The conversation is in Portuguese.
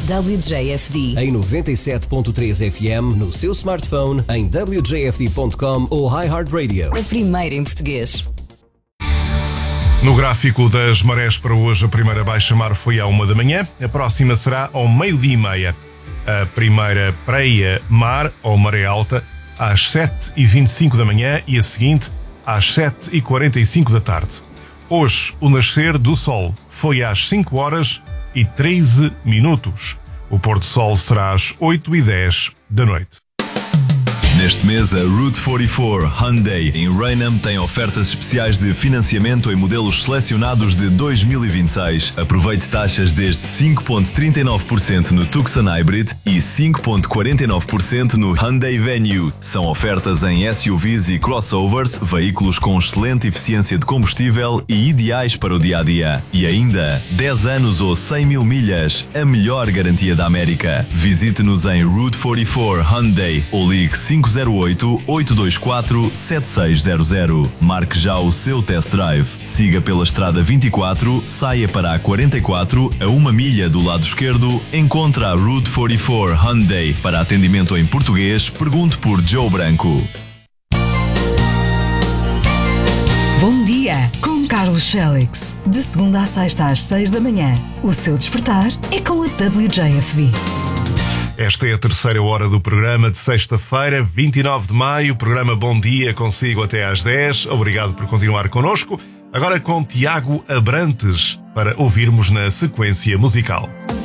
WJFD. Em 97.3 FM, no seu smartphone, em wjfd.com ou iHeartRadio. A primeira em português. No gráfico das marés para hoje, a primeira baixa-mar foi à 1 da manhã, a próxima será ao 12h30. A primeira praia-mar, ou maré alta, às 7h25 da manhã e a seguinte às 7h45 da tarde. Hoje, o nascer do sol foi às 5h13. O pôr do sol será às 8h10 da noite. Neste mês, a Route 44 Hyundai em Raynham tem ofertas especiais de financiamento em modelos selecionados de 2026. Aproveite taxas desde 5,39% no Tucson Hybrid e 5,49% no Hyundai Venue. São ofertas em SUVs e crossovers, veículos com excelente eficiência de combustível e ideais para o dia-a-dia. E ainda, 10 anos ou 100 mil milhas, a melhor garantia da América. Visite-nos em Route 44 Hyundai ou ligue 508-824-7600. Marque já o seu test drive. Siga pela estrada 24, saia para a 44, a 1 milha do lado esquerdo, encontra a Route 44 Hyundai. Para atendimento em português, pergunte por Joe Branco. Bom dia, com Carlos Félix. De segunda à sexta às 6 da manhã. O seu despertar é com a WJFD. Esta é a terceira hora do programa de sexta-feira, 29 de maio. Programa Bom Dia, consigo até às 10. Obrigado por continuar connosco. Agora com Tiago Abrantes, para ouvirmos na sequência musical.